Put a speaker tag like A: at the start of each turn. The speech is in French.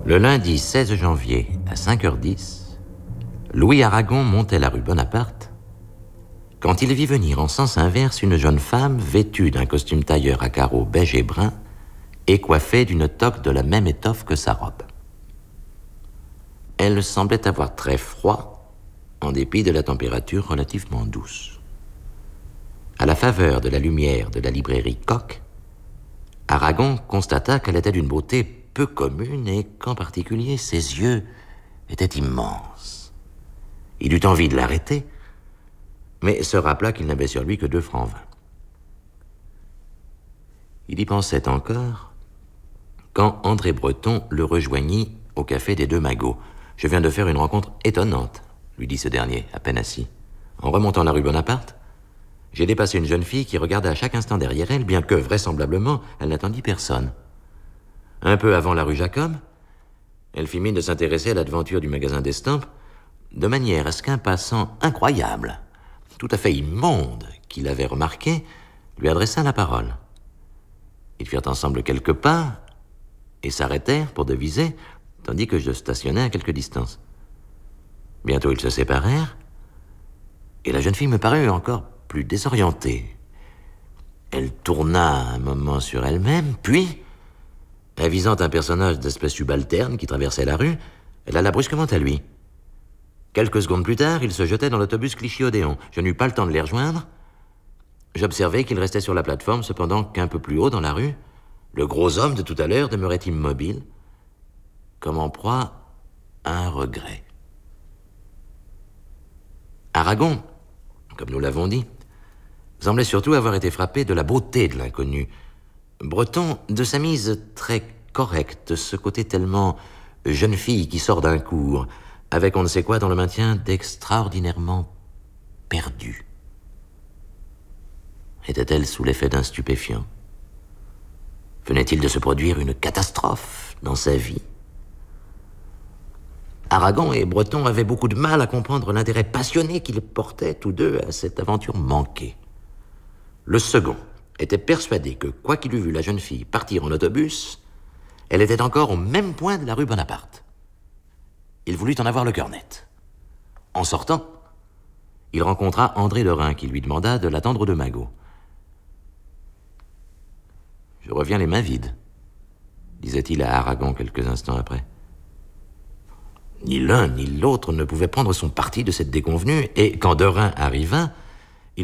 A: Le lundi 16 janvier, à 5h10, Louis Aragon montait la rue Bonaparte quand il vit venir en sens inverse une jeune femme vêtue d'un costume tailleur à carreaux beige et brun et coiffée d'une toque de la même étoffe que sa robe. Elle semblait avoir très froid, en dépit de la température relativement douce. À la faveur de la lumière de la librairie Coq, Aragon constata qu'elle était d'une beauté peu commune et qu'en particulier ses yeux étaient immenses. Il eut envie de l'arrêter, mais se rappela qu'il n'avait sur lui que 2 francs 20. Il y pensait encore quand André Breton le rejoignit au café des Deux Magots. « Je viens de faire une rencontre étonnante », lui dit ce dernier, à peine assis. En remontant la rue Bonaparte, j'ai dépassé une jeune fille qui regardait à chaque instant derrière elle, bien que, vraisemblablement, elle n'attendit personne. Un peu avant la rue Jacob, elle fit mine de s'intéresser à la devanture du magasin d'estampes, de manière à ce qu'un passant incroyable, tout à fait immonde, qu'il avait remarqué, lui adressa la parole. Ils firent ensemble quelques pas et s'arrêtèrent pour deviser, tandis que je stationnais à quelque distance. Bientôt ils se séparèrent, et la jeune fille me parut encore plus désorientée. Elle tourna un moment sur elle-même, puis, avisant un personnage d'espèce subalterne qui traversait la rue, elle alla brusquement à lui. Quelques secondes plus tard, il se jetait dans l'autobus Clichy-Odéon. Je n'eus pas le temps de les rejoindre. J'observai qu'il restait sur la plateforme, cependant qu'un peu plus haut dans la rue, le gros homme de tout à l'heure demeurait immobile, comme en proie à un regret. Aragon, comme nous l'avons dit, semblait surtout avoir été frappé de la beauté de l'inconnu. Breton, de sa mise très correcte, ce côté tellement jeune fille qui sort d'un cours, avec on ne sait quoi dans le maintien d'extraordinairement perdu. Était-elle sous l'effet d'un stupéfiant? Venait-il de se produire une catastrophe dans sa vie? Aragon et Breton avaient beaucoup de mal à comprendre l'intérêt passionné qu'ils portaient tous deux à cette aventure manquée. Le second était persuadé que, quoi qu'il eût vu la jeune fille partir en autobus, elle était encore au même point de la rue Bonaparte. Il voulut en avoir le cœur net. En sortant, il rencontra André Lorrain qui lui demanda de l'attendre aux Deux Magots. « Je reviens les mains vides », disait-il à Aragon quelques instants après. Ni l'un ni l'autre ne pouvait prendre son parti de cette déconvenue, et quand Lorrain arriva,